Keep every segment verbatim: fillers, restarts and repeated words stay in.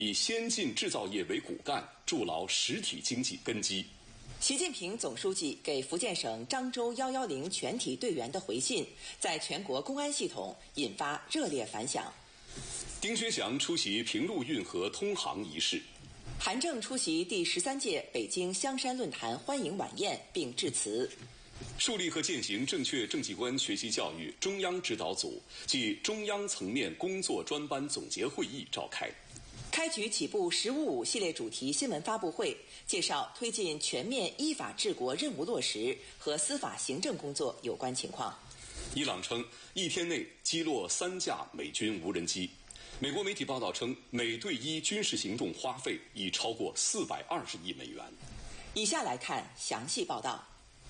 以先进制造业为骨干，筑牢实体经济根基。 习近平总书记给福建省漳州一一零全体队员的回信，在全国公安系统引发热烈反响。 丁薛祥出席平陆运河通航仪式。 韩正出席第十三届北京香山论坛欢迎晚宴并致辞。 树立和践行正确政绩观学习教育中央指导组暨中央层面工作专班总结会议召开。 开局起步“十五五”系列主题新闻发布会，介绍推进全面依法治国任务落实和司法行政工作有关情况。 伊朗称一天内击落三架美军无人机。美国媒体报道称，美对伊军事行动花费已超过四百二十亿美元。 以下来看详细报道。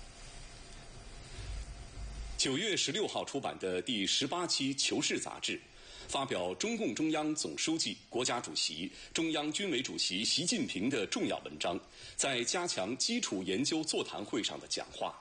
九月十六号出版的第十八期《求是》杂志，发表中共中央总书记、国家主席、中央军委主席习近平的重要文章，在加强基础研究座谈会上的讲话。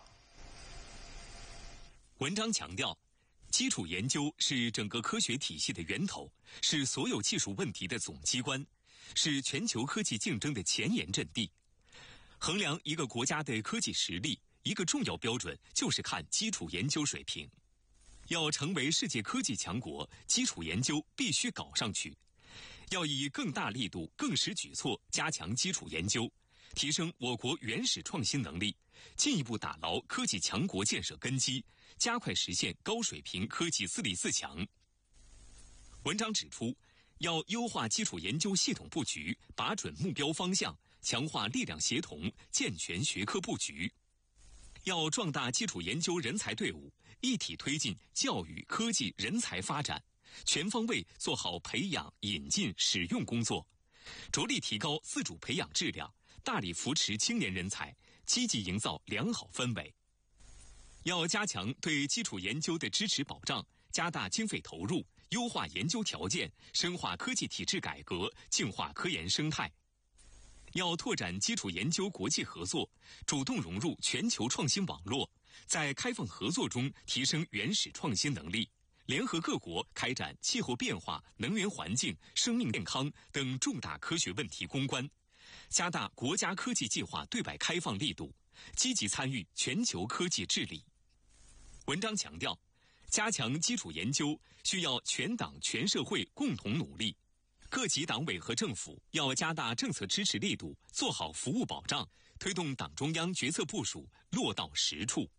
文章强调，基础研究是整个科学体系的源头，是所有技术问题的总机关，是全球科技竞争的前沿阵地。衡量一个国家的科技实力，一个重要标准就是看基础研究水平。要成为世界科技强国，基础研究必须搞上去。要以更大力度、更实举措加强基础研究，提升我国原始创新能力，进一步打牢科技强国建设根基，加快实现高水平科技自立自强。文章指出，要优化基础研究系统布局，把准目标方向，强化力量协同，健全学科布局。要壮大基础研究人才队伍，一体推进教育、科技、人才发展，全方位做好培养、引进、使用工作，着力提高自主培养质量，大力扶持青年人才，积极营造良好氛围。要加强对基础研究的支持保障，加大经费投入，优化研究条件，深化科技体制改革，净化科研生态。要拓展基础研究国际合作，主动融入全球创新网络，在开放合作中提升原始创新能力，联合各国开展气候变化、能源环境、生命健康等重大科学问题攻关，加大国家科技计划对外开放力度，积极参与全球科技治理。文章强调，加强基础研究需要全党全社会共同努力。各级党委和政府要加大政策支持力度，做好服务保障，推动党中央决策部署落到实处。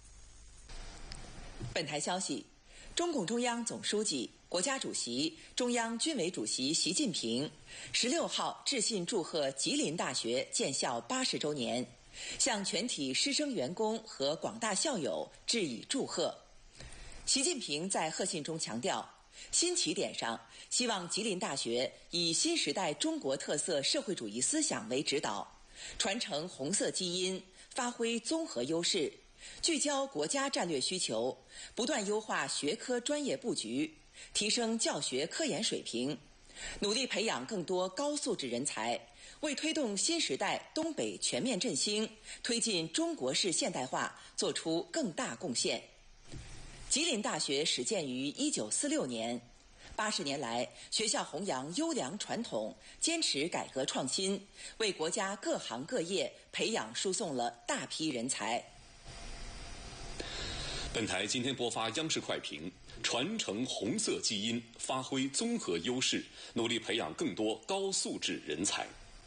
本台消息，中共中央总书记、国家主席、中央军委主席习近平十六号致信祝贺吉林大学建校八十周年，向全体师生员工和广大校友致以祝贺。习近平在贺信中强调，新起点上，希望吉林大学以新时代中国特色社会主义思想为指导，传承红色基因，发挥综合优势，聚焦国家战略需求，不断优化学科专业布局，提升教学科研水平，努力培养更多高素质人才，为推动新时代东北全面振兴、推进中国式现代化做出更大贡献。吉林大学始建于一九四六年，八十年来，学校弘扬优良传统，坚持改革创新，为国家各行各业培养输送了大批人才。 本台今天播发央视快评：传承红色基因，发挥综合优势，努力培养更多高素质人才。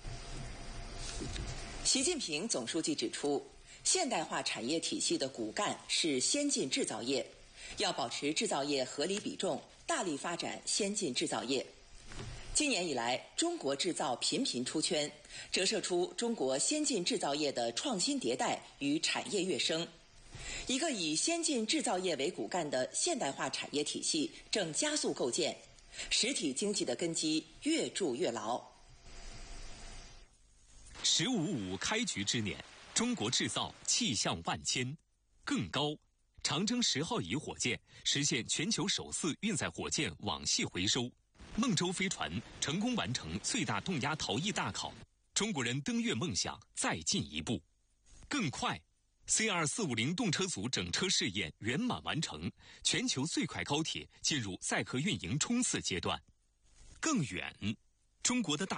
习近平总书记指出，现代化产业体系的骨干是先进制造业。要保持制造业合理比重，大力发展先进制造业。今年以来，中国制造频频出圈，折射出中国先进制造业的创新迭代与产业跃升。一个以先进制造业为骨干的现代化产业体系正加速构建，实体经济的根基越筑越牢。 十五五开局之年，中国制造气象万千，更高。长征十号乙火箭实现全球首次运载火箭网系回收，孟舟飞船成功完成最大动压逃逸大考，中国人登月梦想再进一步。更快 C 二四五零动车组整车试验圆满完成，全球最快高铁进入载客运营冲刺阶段。更远，中国的大